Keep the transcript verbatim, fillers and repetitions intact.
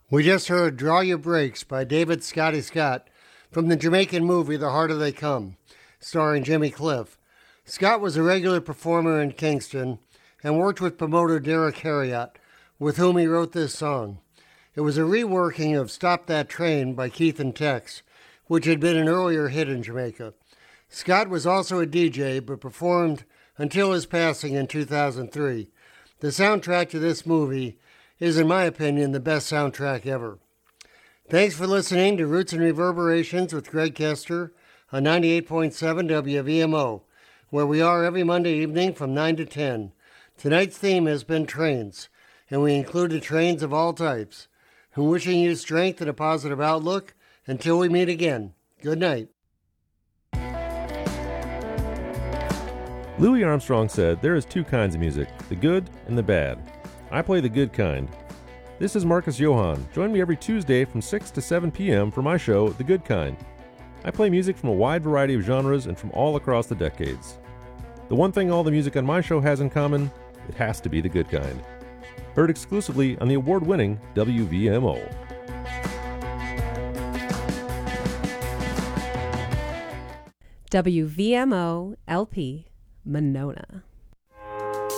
We just heard Draw Your Brakes by David Scotty Scott from the Jamaican movie The Harder They Come, starring Jimmy Cliff. Scott was a regular performer in Kingston and worked with promoter Derek Harriott, with whom he wrote this song. It was a reworking of Stop That Train by Keith and Tex, which had been an earlier hit in Jamaica. Scott was also a D J, but performed until his passing in two thousand three. The soundtrack to this movie is, in my opinion, the best soundtrack ever. Thanks for listening to Roots and Reverberations with Greg Kester on ninety-eight point seven W V M O, where we are every Monday evening from nine to ten. Tonight's theme has been trains, and we included trains of all types. I'm wishing you strength and a positive outlook until we meet again. Good night. Louis Armstrong said there is two kinds of music, the good and the bad. I play the good kind. This is Marcus Johann. Join me every Tuesday from six to seven p.m. for my show, The Good Kind. I play music from a wide variety of genres and from all across the decades. The one thing all the music on my show has in common, it has to be the good kind. Heard exclusively on the award-winning W V M O. W V M O L P Monona.